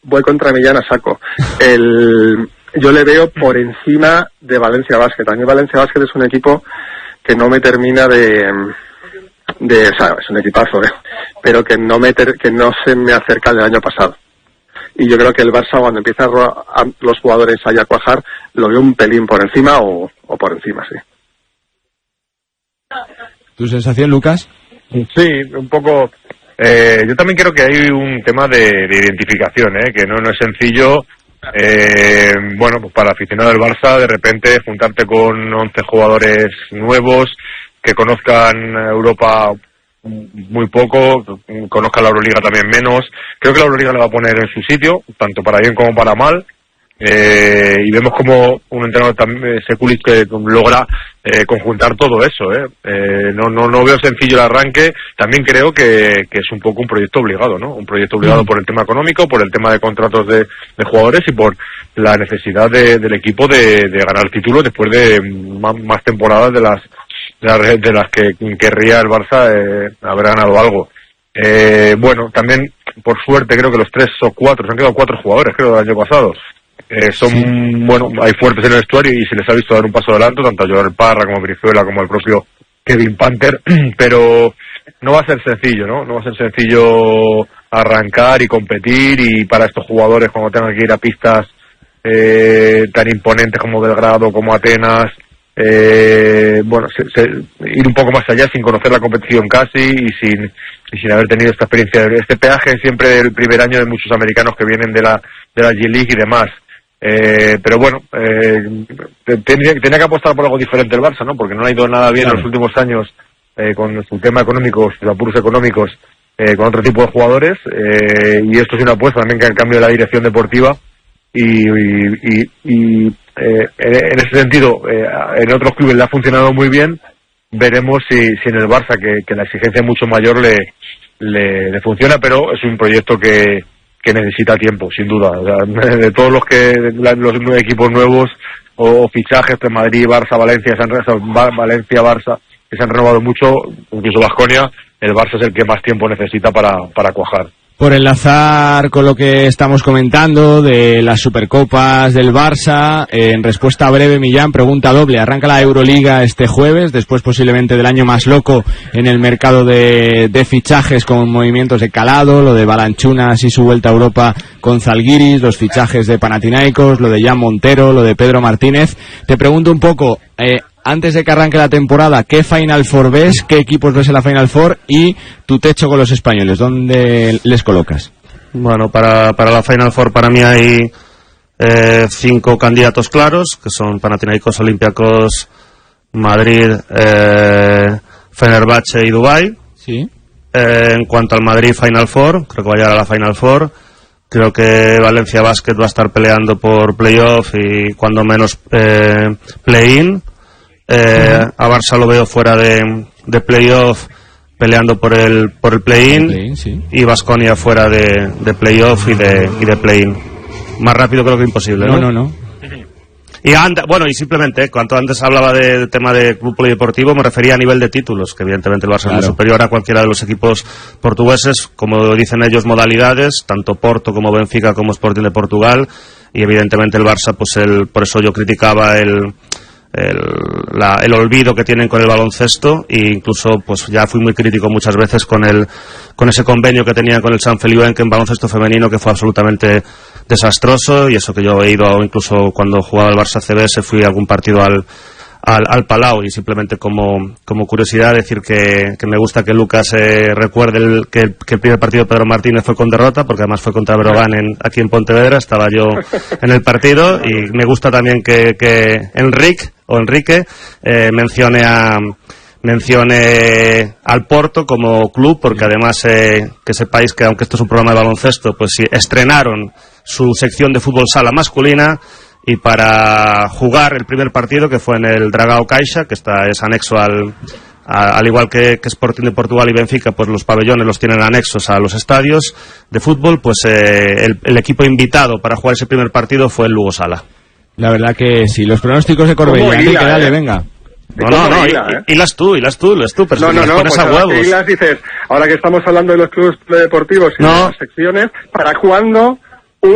voy contra Millán a saco. Yo le veo por encima de Valencia Basket. A mí Valencia Basket es un equipo que no me termina o sea, es un equipazo, pero que no se me acerca al del año pasado. Y yo creo que el Barça, cuando empiezan los jugadores ahí a cuajar, lo veo un pelín por encima o por encima, sí. ¿Tu sensación, Lucas? Sí, un poco. Yo también creo que hay un tema de identificación, que no es sencillo. Bueno, pues para el aficionado del Barça, de repente juntarte con 11 jugadores nuevos que conozcan Europa muy poco, conozcan la Euroliga también menos. Creo que la Euroliga le va a poner en su sitio, tanto para bien como para mal. Y vemos como un entrenador Sekulic que logra conjuntar todo eso. No veo sencillo el arranque. También creo que es un poco un proyecto obligado, ¿no? Un proyecto obligado por el tema económico, por el tema de contratos de jugadores y por la necesidad del equipo de ganar el título después de más temporadas de las que querría el Barça haber ganado algo. Bueno, también por suerte creo que los 3 o 4, se han quedado 4 jugadores creo del año pasado. Bueno, hay fuertes en el vestuario y se les ha visto dar un paso adelante, tanto a Joel Parra como a Brizuela como al propio Kevin Panther, pero no va a ser sencillo, ¿no? No va a ser sencillo arrancar y competir, y para estos jugadores cuando tengan que ir a pistas tan imponentes como Belgrado, como Atenas, bueno, ir un poco más allá sin conocer la competición casi y sin haber tenido esta experiencia, este peaje siempre el primer año de muchos americanos que vienen de la G-League y demás. Pero bueno, tenía que apostar por algo diferente el Barça, ¿no? Porque no ha ido nada bien en los últimos años con su tema económico, sus apuros económicos, con otro tipo de jugadores, y esto es una apuesta también que el cambio de la dirección deportiva y en ese sentido en otros clubes le ha funcionado muy bien. Veremos si en el Barça, que la exigencia es mucho mayor, le funciona, pero es un proyecto que necesita tiempo, sin duda. O sea, de todos los equipos nuevos o fichajes de Madrid, Barça, Valencia, Valencia, Barça, que se han renovado mucho, incluso Baskonia, el Barça es el que más tiempo necesita para cuajar. Por enlazar con lo que estamos comentando de las Supercopas del Barça, en respuesta breve, Millán, pregunta doble. Arranca la Euroliga este jueves, después posiblemente del año más loco en el mercado de fichajes con movimientos de calado, lo de Balanchunas y su vuelta a Europa con Zalgiris, los fichajes de Panathinaikos, lo de Jan Montero, lo de Pedro Martínez. Te pregunto un poco, antes de que arranque la temporada, ¿qué Final Four ves? ¿Qué equipos ves en la Final Four? Y tu techo con los españoles, ¿dónde les colocas? Bueno, para la Final Four para mí hay 5 candidatos claros, que son Panathinaikos, Olympiacos, Madrid, Fenerbahce y Dubái. Sí. En cuanto al Madrid Final Four, creo que va a llegar a la Final Four. Creo que Valencia Basket va a estar peleando por playoff y cuando menos play-in. A Barça lo veo fuera de playoff, peleando por el play-in, sí. Y Baskonia fuera de playoff y de play-in. Más rápido creo que imposible, ¿no? No. Y simplemente, cuanto antes hablaba del tema de club polideportivo, me refería a nivel de títulos, que evidentemente el Barça es muy superior a cualquiera de los equipos portugueses, como dicen ellos, modalidades, tanto Porto como Benfica como Sporting de Portugal, y evidentemente el Barça, pues por eso yo criticaba el olvido que tienen con el baloncesto, e incluso pues ya fui muy crítico muchas veces con ese convenio que tenían con el Sant Feliuenc en baloncesto femenino, que fue absolutamente desastroso, y eso que yo he ido incluso cuando jugaba el Barça CBS, fui a algún partido al Palau, y simplemente como curiosidad decir que me gusta que Lucas recuerde que el primer partido de Pedro Martínez fue con derrota, porque además fue contra Breogán aquí en Pontevedra, estaba yo en el partido, y me gusta también que Enrique mencione al Porto como club, porque además que sepáis que, aunque esto es un programa de baloncesto, pues sí, estrenaron su sección de fútbol sala masculina, y para jugar el primer partido, que fue en el Dragao Caixa, que es anexo al igual que Sporting de Portugal y Benfica, pues los pabellones los tienen anexos a los estadios de fútbol, pues el equipo invitado para jugar ese primer partido fue el Lugo Sala. La verdad que sí, los pronósticos de Corbella, Enrique, dale, venga. No, hilas tú, pero no, pues a huevos. Hilas, dices, ahora que estamos hablando de los clubes deportivos y de las secciones, ¿para cuándo